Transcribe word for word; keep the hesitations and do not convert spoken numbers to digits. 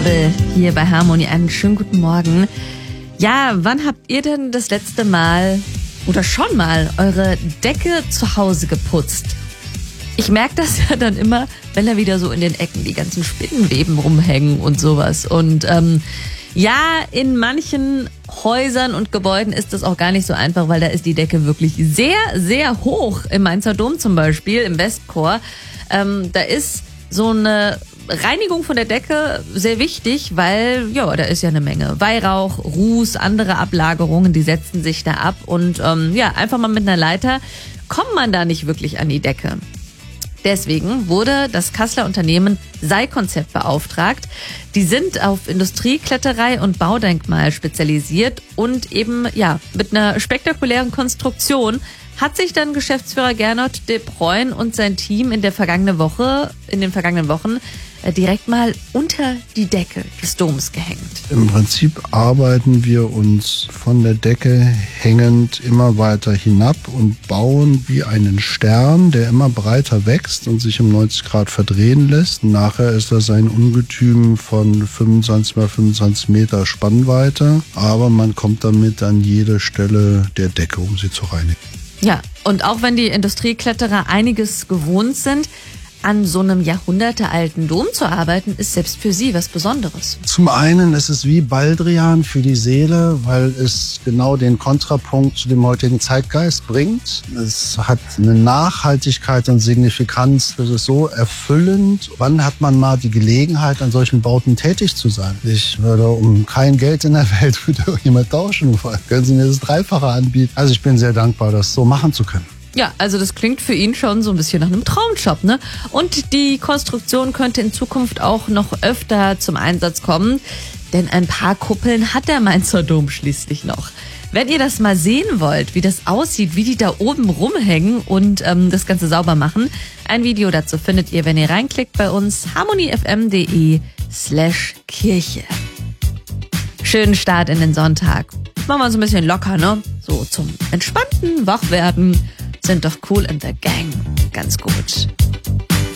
Bubble hier bei Harmony. Einen schönen guten Morgen. Ja, wann habt ihr denn das letzte Mal oder schon mal eure Decke zu Hause geputzt? Ich merke das ja dann immer, wenn da wieder so in den Ecken die ganzen Spinnenweben rumhängen und sowas. Und ähm, ja, in manchen Häusern und Gebäuden ist das auch gar nicht so einfach, weil da ist die Decke wirklich sehr, sehr hoch. Im Mainzer Dom zum Beispiel, im Westchor. Ähm, da ist so eine Reinigung von der Decke sehr wichtig, weil ja, da ist ja eine Menge Weihrauch, Ruß, andere Ablagerungen, die setzen sich da ab. Und ähm, ja, einfach mal mit einer Leiter kommt man da nicht wirklich an die Decke. Deswegen wurde das Kasseler Unternehmen Sei-Konzept beauftragt. Die sind auf Industriekletterei und Baudenkmal spezialisiert und eben ja mit einer spektakulären Konstruktion hat sich dann Geschäftsführer Gernot de Bruyn und sein Team in der vergangenen Woche, in den vergangenen Wochen direkt mal unter die Decke des Doms gehängt. Im Prinzip arbeiten wir uns von der Decke hängend immer weiter hinab und bauen wie einen Stern, der immer breiter wächst und sich um neunzig Grad verdrehen lässt. Nachher ist das ein Ungetüm von fünfundzwanzig mal fünfundzwanzig Meter Spannweite, aber man kommt damit an jede Stelle der Decke, um sie zu reinigen. Ja, und auch wenn die Industriekletterer einiges gewohnt sind, an so einem jahrhundertealten Dom zu arbeiten, ist selbst für sie was Besonderes. Zum einen ist es wie Baldrian für die Seele, weil es genau den Kontrapunkt zu dem heutigen Zeitgeist bringt. Es hat eine Nachhaltigkeit und Signifikanz, das ist so erfüllend. Wann hat man mal die Gelegenheit, an solchen Bauten tätig zu sein? Ich würde um kein Geld in der Welt mit irgendjemand tauschen wollen. Können Sie mir das Dreifache anbieten? Also ich bin sehr dankbar, das so machen zu können. Ja, also das klingt für ihn schon so ein bisschen nach einem Traumjob, ne? Und die Konstruktion könnte in Zukunft auch noch öfter zum Einsatz kommen, denn ein paar Kuppeln hat der Mainzer Dom schließlich noch. Wenn ihr das mal sehen wollt, wie das aussieht, wie die da oben rumhängen und ähm, das Ganze sauber machen, ein Video dazu findet ihr, wenn ihr reinklickt bei uns, harmonyfm.de slash Kirche. Schönen Start in den Sonntag. Machen wir uns ein bisschen locker, ne? So zum entspannten Wachwerden. Sind doch Kool and the Gang ganz gut.